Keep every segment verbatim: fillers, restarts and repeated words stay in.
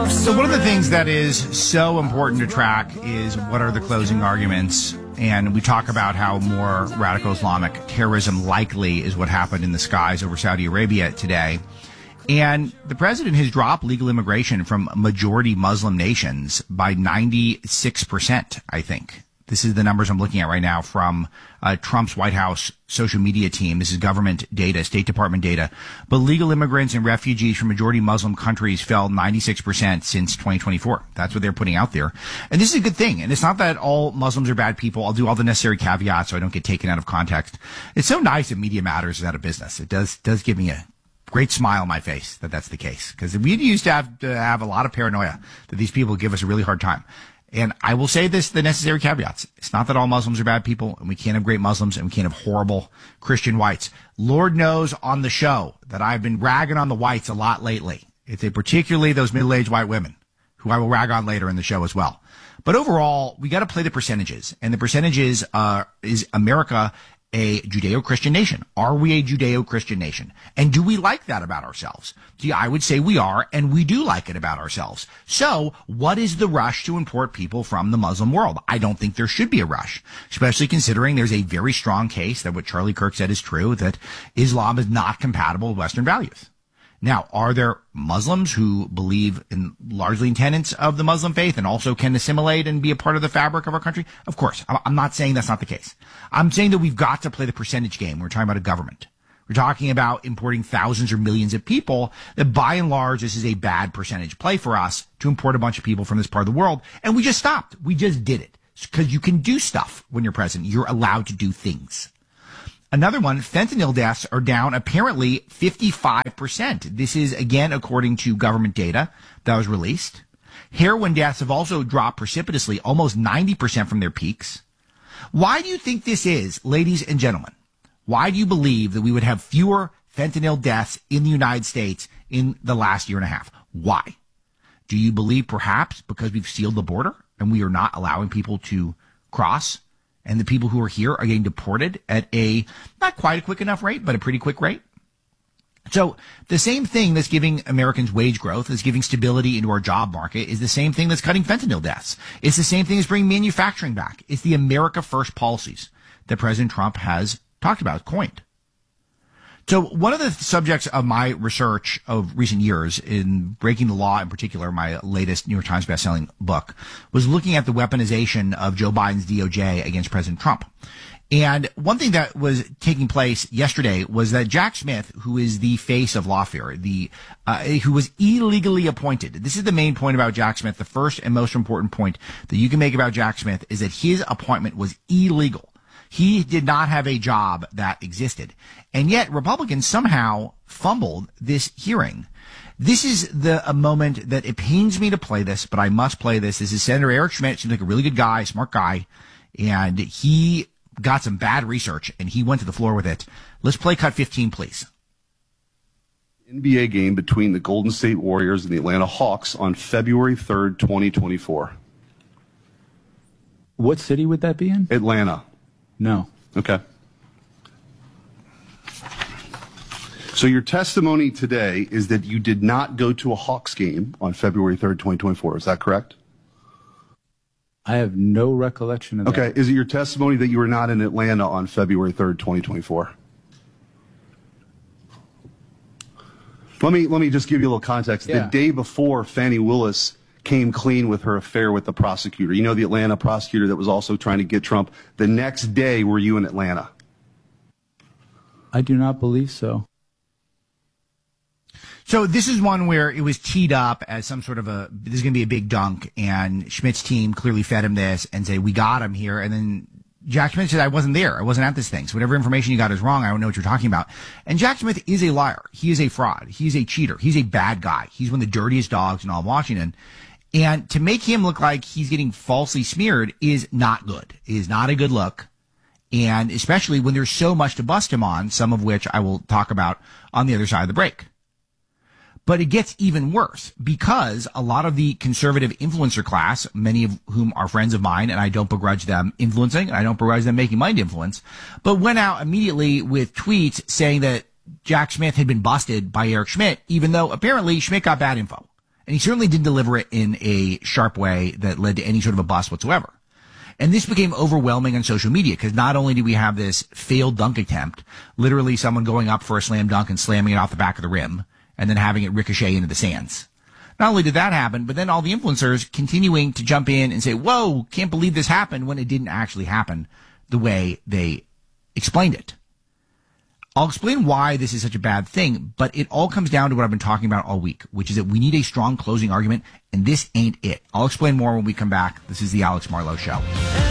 So one of the things that is so important to track is what are the closing arguments. And we talk about how more radical Islamic terrorism likely is what happened in the skies over Saudi Arabia today. And the president has dropped legal immigration from majority Muslim nations by ninety-six percent, I think. This is the numbers I'm looking at right now from uh, Trump's White House social media team. This is government data, State Department data. But legal immigrants and refugees from majority Muslim countries fell ninety-six percent since twenty twenty-four. That's what they're putting out there. And this is a good thing. And it's not that all Muslims are bad people. I'll do all the necessary caveats so I don't get taken out of context. It's so nice that Media Matters is out of business. It does does give me a great smile on my face that that's the case. Because we used to have to have a lot of paranoia that these people give us a really hard time. And I will say this, the necessary caveats. It's not that all Muslims are bad people, and we can't have great Muslims, and we can't have horrible Christian whites. Lord knows on the show that I've been ragging on the whites a lot lately. It's a particularly those middle-aged white women, who I will rag on later in the show as well. But overall, we got to play the percentages. And the percentages uh, is America a Judeo-Christian nation? Are we a Judeo-Christian nation? And do we like that about ourselves? See, I would say we are, and we do like it about ourselves. So what is the rush to import people from the Muslim world? I don't think there should be a rush, especially considering there's a very strong case that what Charlie Kirk said is true, that Islam is not compatible with Western values. Now, are there Muslims who believe in largely in tenets of the Muslim faith and also can assimilate and be a part of the fabric of our country? Of course. I'm not saying that's not the case. I'm saying that we've got to play the percentage game. We're talking about a government. We're talking about importing thousands or millions of people that by and large, this is a bad percentage play for us to import a bunch of people from this part of the world. And we just stopped. We just did it because you can do stuff when you're president. You're allowed to do things. Another one, fentanyl deaths are down apparently fifty-five percent. This is, again, according to government data that was released. Heroin deaths have also dropped precipitously, almost ninety percent from their peaks. Why do you think this is, ladies and gentlemen? Why do you believe that we would have fewer fentanyl deaths in the United States in the last year and a half? Why? Do you believe perhaps because we've sealed the border and we are not allowing people to cross? And the people who are here are getting deported at a, not quite a quick enough rate, but a pretty quick rate. So the same thing that's giving Americans wage growth, that's giving stability into our job market, is the same thing that's cutting fentanyl deaths. It's the same thing as bringing manufacturing back. It's the America First policies that President Trump has talked about, coined. So one of the subjects of my research of recent years in Breaking the Law, in particular, my latest New York Times bestselling book, was looking at the weaponization of Joe Biden's D O J against President Trump. And one thing that was taking place yesterday was that Jack Smith, who is the face of lawfare, the uh, who was illegally appointed. This is the main point about Jack Smith. The first and most important point that you can make about Jack Smith is that his appointment was illegal. He did not have a job that existed. And yet Republicans somehow fumbled this hearing. This is the a moment that it pains me to play this, but I must play this. This is Senator Eric Schmitt. Seems like a really good guy, smart guy. And he got some bad research and he went to the floor with it. Let's play cut fifteen, please. N B A game between the Golden State Warriors and the Atlanta Hawks on February third, twenty twenty-four. What city would that be in? Atlanta. No. Okay. So your testimony today is that you did not go to a Hawks game on February third, twenty twenty-four. Is that correct? I have no recollection of that. Okay. Is it your testimony that you were not in Atlanta on February third, twenty twenty-four? Let me let me just give you a little context. Yeah. The day before, Fannie Willis came clean with her affair with the prosecutor. You know, the Atlanta prosecutor that was also trying to get Trump. The next day, were you in Atlanta? I do not believe so. So this is one where it was teed up as some sort of a, this is going to be a big dunk, and Schmidt's team clearly fed him this and say, we got him here. And then Jack Schmitt said, I wasn't there. I wasn't at this thing. So whatever information you got is wrong. I don't know what you're talking about. And Jack Smith is a liar. He is a fraud. He's a cheater. He's a bad guy. He's one of the dirtiest dogs in all of Washington. And to make him look like he's getting falsely smeared is not good. It is not a good look. And especially when there's so much to bust him on, some of which I will talk about on the other side of the break. But it gets even worse because a lot of the conservative influencer class, many of whom are friends of mine, and I don't begrudge them influencing, and I don't begrudge them making mind influence, but went out immediately with tweets saying that Jack Smith had been busted by Eric Schmitt, even though apparently Schmitt got bad info. And he certainly didn't deliver it in a sharp way that led to any sort of a bust whatsoever. And this became overwhelming on social media because not only do we have this failed dunk attempt, literally someone going up for a slam dunk and slamming it off the back of the rim and then having it ricochet into the stands. Not only did that happen, but then all the influencers continuing to jump in and say, whoa, can't believe this happened when it didn't actually happen the way they explained it. I'll explain why this is such a bad thing, but it all comes down to what I've been talking about all week, which is that we need a strong closing argument, and this ain't it. I'll explain more when we come back. This is the Alex Marlow Show.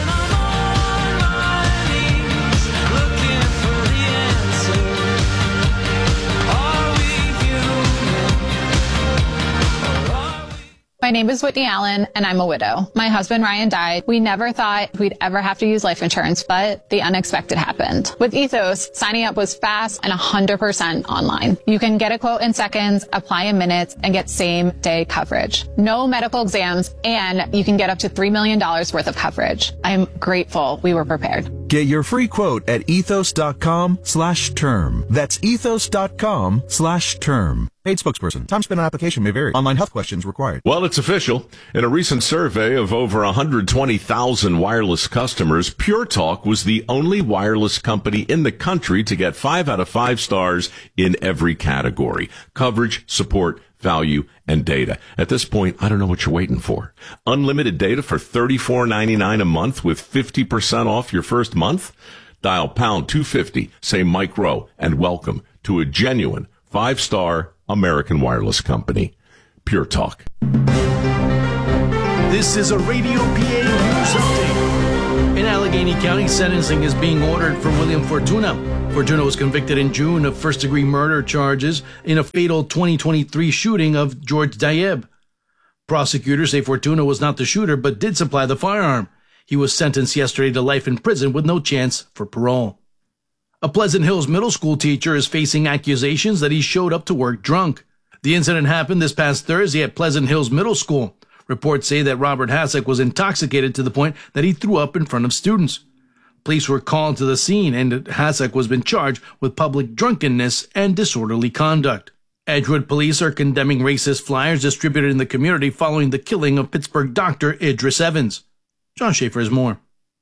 My name is Whitney Allen, and I'm a widow. My husband, Ryan, died. We never thought we'd ever have to use life insurance, but the unexpected happened. With Ethos, signing up was fast and one hundred percent online. You can get a quote in seconds, apply in minutes, and get same-day coverage. No medical exams, and you can get up to three million dollars worth of coverage. I'm grateful we were prepared. Get your free quote at ethos.com slash term. That's ethos.com slash term. Paid spokesperson. Time spent on application may vary. Online health questions required. Well, it's official. In a recent survey of over one hundred twenty thousand wireless customers, Pure Talk was the only wireless company in the country to get five out of five stars in every category. Coverage, support, value, and data. At this point, I don't know what you're waiting for. Unlimited data for thirty-four ninety-nine a month with fifty percent off your first month? Dial pound two fifty, say Mike Rowe, and welcome to a genuine five-star American wireless company. Pure Talk. This is a Radio P A News Update. In Allegheny County, sentencing is being ordered for William Fortuna. Fortuna was convicted in June of first-degree murder charges in a fatal twenty twenty-three shooting of George Diab. Prosecutors say Fortuna was not the shooter, but did supply the firearm. He was sentenced yesterday to life in prison with no chance for parole. A Pleasant Hills middle school teacher is facing accusations that he showed up to work drunk. The incident happened this past Thursday at Pleasant Hills Middle School. Reports say that Robert Hasek was intoxicated to the point that he threw up in front of students. Police were called to the scene, and Hasek was been charged with public drunkenness and disorderly conduct. Edgewood police are condemning racist flyers distributed in the community following the killing of Pittsburgh doctor Idris Evans. John Schaefer has more.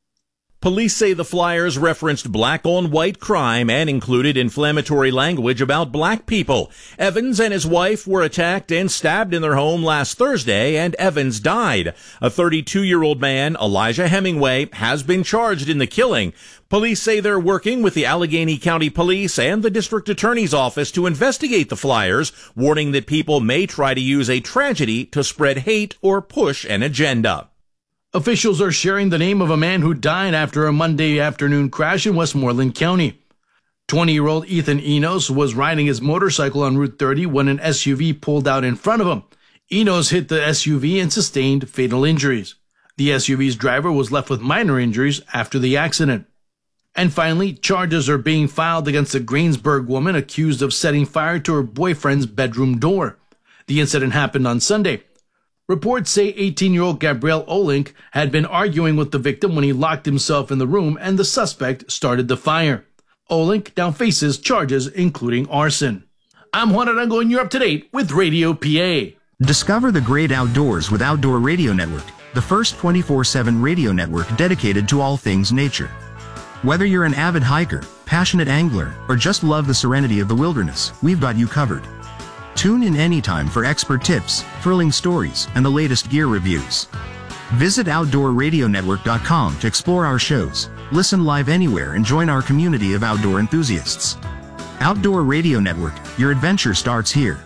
Police say the flyers referenced black-on-white crime and included inflammatory language about black people. Evans and his wife were attacked and stabbed in their home last Thursday, and Evans died. A thirty-two-year-old man, Elijah Hemingway, has been charged in the killing. Police say they're working with the Allegheny County Police and the District Attorney's Office to investigate the flyers, warning that people may try to use a tragedy to spread hate or push an agenda. Officials are sharing the name of a man who died after a Monday afternoon crash in Westmoreland County. twenty-year-old Ethan Enos was riding his motorcycle on Route thirty when an S U V pulled out in front of him. Enos hit the S U V and sustained fatal injuries. The S U V's driver was left with minor injuries after the accident. And finally, charges are being filed against a Greensburg woman accused of setting fire to her boyfriend's bedroom door. The incident happened on Sunday. Reports say eighteen-year-old Gabrielle Olink had been arguing with the victim when he locked himself in the room and the suspect started the fire. Olink now faces charges including arson. I'm Juan Arango and you're up to date with Radio P A. Discover the great outdoors with Outdoor Radio Network, the first twenty-four seven radio network dedicated to all things nature. Whether you're an avid hiker, passionate angler, or just love the serenity of the wilderness, we've got you covered. Tune in anytime for expert tips, thrilling stories, and the latest gear reviews. Visit outdoor radio network dot com to explore our shows, listen live anywhere, and join our community of outdoor enthusiasts. Outdoor Radio Network, your adventure starts here.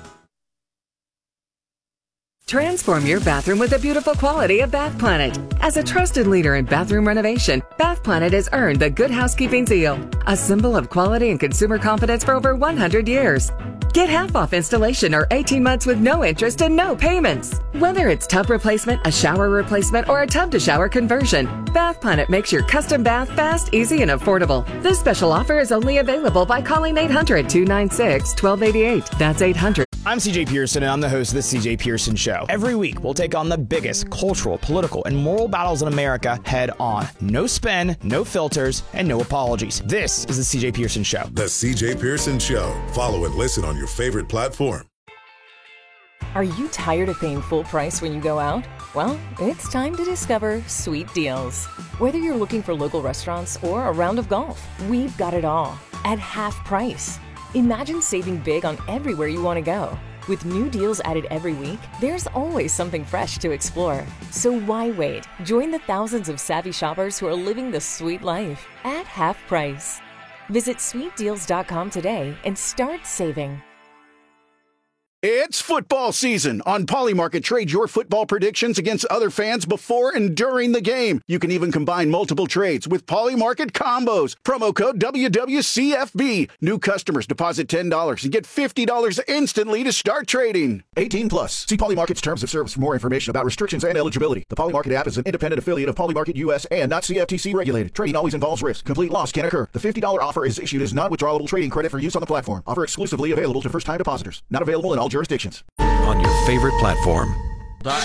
Transform your bathroom with the beautiful quality of Bath Planet. As a trusted leader in bathroom renovation, Bath Planet has earned the Good Housekeeping seal, a symbol of quality and consumer confidence for over one hundred years. Get half off installation or eighteen months with no interest and no payments. Whether it's tub replacement, a shower replacement, or a tub-to-shower conversion, Bath Planet makes your custom bath fast, easy, and affordable. This special offer is only available by calling eight hundred, two nine six, one two eight eight. That's eight hundred. I'm C J Pearson, and I'm the host of The C J Pearson Show. Every week, we'll take on the biggest cultural, political, and moral battles in America head on. No spin, no filters, and no apologies. This is The C J Pearson Show. The C J Pearson Show. Follow and listen on your favorite platform. Are you tired of paying full price when you go out? Well, it's time to discover Sweet Deals. Whether you're looking for local restaurants or a round of golf, we've got it all at half price. Imagine saving big on everywhere you want to go. With new deals added every week, there's always something fresh to explore. So why wait? Join the thousands of savvy shoppers who are living the sweet life at half price. Visit sweet deals dot com today and start saving. It's football season. On Polymarket, trade your football predictions against other fans before and during the game. You can even combine multiple trades with Polymarket combos. Promo code W W C F B. New customers deposit ten dollars and get fifty dollars instantly to start trading. eighteen plus. See Polymarket's terms of service for more information about restrictions and eligibility. The Polymarket app is an independent affiliate of Polymarket U S and not C F T C regulated. Trading always involves risk. Complete loss can occur. The fifty dollars offer is issued as non-withdrawable trading credit for use on the platform. Offer exclusively available to first-time depositors. Not available in all jurisdictions. On your favorite platform.